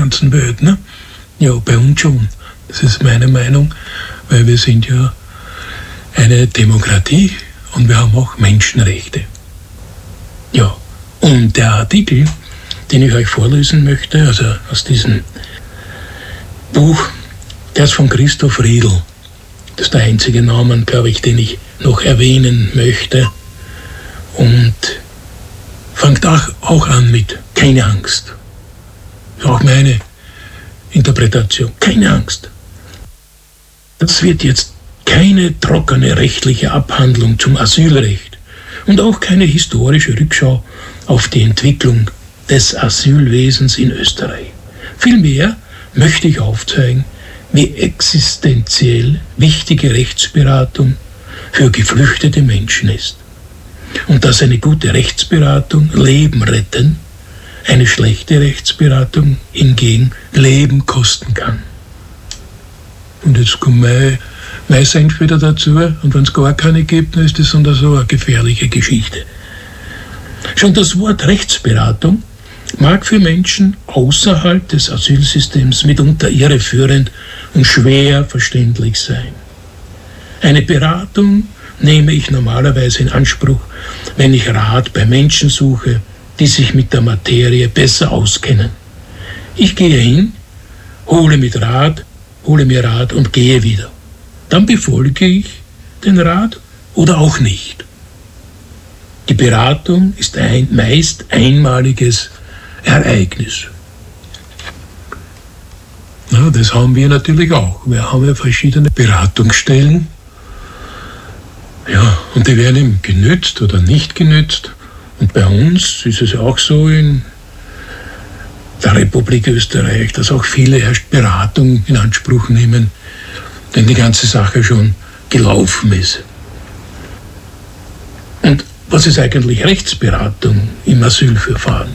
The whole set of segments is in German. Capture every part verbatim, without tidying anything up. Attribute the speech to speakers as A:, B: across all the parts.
A: ganzen Welt, ne? Ja, bei uns schon. Das ist meine Meinung, weil wir sind ja eine Demokratie und wir haben auch Menschenrechte. Ja, und der Artikel, den ich euch vorlesen möchte, also aus diesem Buch, der ist von Christoph Riedl. Das ist der einzige Name, glaube ich, den ich noch erwähnen möchte. Und fängt auch, auch an mit keine Angst. Auch meine Interpretation. Keine Angst. Das wird jetzt keine trockene rechtliche Abhandlung zum Asylrecht und auch keine historische Rückschau auf die Entwicklung des Asylwesens in Österreich. Vielmehr möchte ich aufzeigen, wie existenziell wichtige Rechtsberatung für geflüchtete Menschen ist. Und dass eine gute Rechtsberatung Leben retten, eine schlechte Rechtsberatung hingegen Leben kosten kann. Und jetzt kommt mein, mein Senf wieder dazu, und wenn es gar keine gibt, dann ist das so eine gefährliche Geschichte. Schon das Wort Rechtsberatung mag für Menschen außerhalb des Asylsystems mitunter irreführend und schwer verständlich sein. Eine Beratung nehme ich normalerweise in Anspruch, wenn ich Rat bei Menschen suche, die sich mit der Materie besser auskennen. Ich gehe hin, hole mit Rat, hole mir Rat und gehe wieder. Dann befolge ich den Rat oder auch nicht. Die Beratung ist ein meist einmaliges Ereignis. Ja, das haben wir natürlich auch. Wir haben ja verschiedene Beratungsstellen. Ja, und die werden eben genützt oder nicht genützt. Und bei uns ist es auch so in der Republik Österreich, dass auch viele erst Beratung in Anspruch nehmen, wenn die ganze Sache schon gelaufen ist. Und was ist eigentlich Rechtsberatung im Asylverfahren?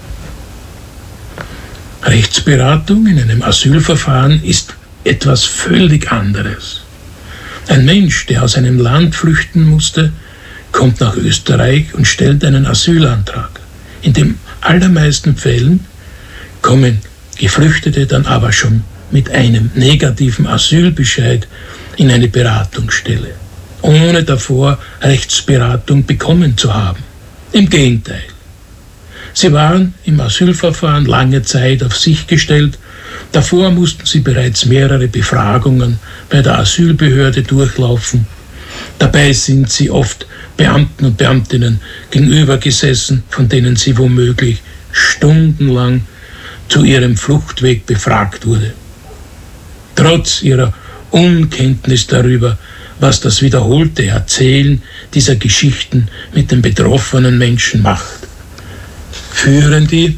A: Rechtsberatung in einem Asylverfahren ist etwas völlig anderes. Ein Mensch, der aus einem Land flüchten musste, kommt nach Österreich und stellt einen Asylantrag. In den allermeisten Fällen kommen Geflüchtete dann aber schon mit einem negativen Asylbescheid in eine Beratungsstelle, ohne davor Rechtsberatung bekommen zu haben. Im Gegenteil. Sie waren im Asylverfahren lange Zeit auf sich gestellt. Davor mussten sie bereits mehrere Befragungen bei der Asylbehörde durchlaufen. Dabei sind sie oft Beamten und Beamtinnen gegenüber gesessen, von denen sie womöglich stundenlang zu ihrem Fluchtweg befragt wurde. Trotz ihrer Unkenntnis darüber, was das wiederholte Erzählen dieser Geschichten mit den betroffenen Menschen macht, führen die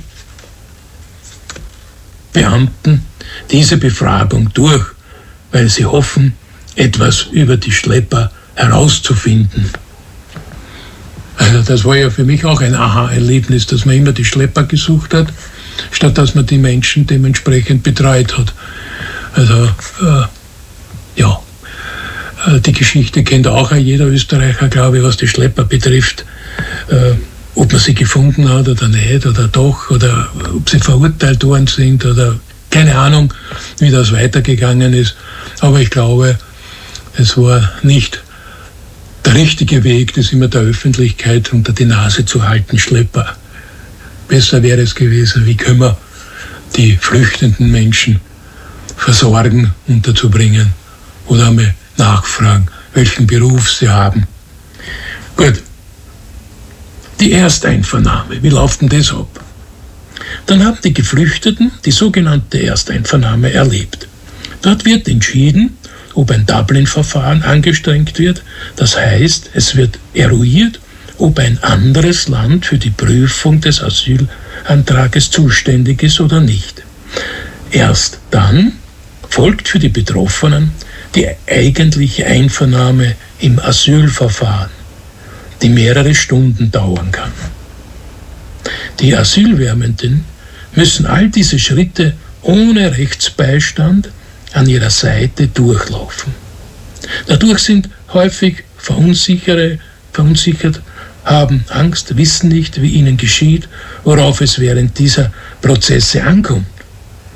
A: Beamten diese Befragung durch, weil sie hoffen, etwas über die Schlepper herauszufinden. Also das war ja für mich auch ein Aha-Erlebnis, dass man immer die Schlepper gesucht hat, statt dass man die Menschen dementsprechend betreut hat. Also, äh, ja, äh, die Geschichte kennt auch jeder Österreicher, glaube ich, was die Schlepper betrifft. Äh, ob man sie gefunden hat oder nicht, oder doch, oder ob sie verurteilt worden sind, oder keine Ahnung, wie das weitergegangen ist. Aber ich glaube, es war nicht der richtige Weg, das immer der Öffentlichkeit unter die Nase zu halten, Schlepper. Besser wäre es gewesen, wie können wir die flüchtenden Menschen versorgen, unterzubringen oder einmal nachfragen, welchen Beruf sie haben. Gut. Die Ersteinvernahme, wie läuft denn das ab? Dann haben die Geflüchteten die sogenannte Ersteinvernahme erlebt. Dort wird entschieden, ob ein Dublin-Verfahren angestrengt wird. Das heißt, es wird eruiert, ob ein anderes Land für die Prüfung des Asylantrages zuständig ist oder nicht. Erst dann folgt für die Betroffenen die eigentliche Einvernahme im Asylverfahren, die mehrere Stunden dauern kann. Die Asylbewerbenden müssen all diese Schritte ohne Rechtsbeistand an ihrer Seite durchlaufen. Dadurch sind häufig Verunsicherte, verunsichert, haben Angst, wissen nicht, wie ihnen geschieht, worauf es während dieser Prozesse ankommt.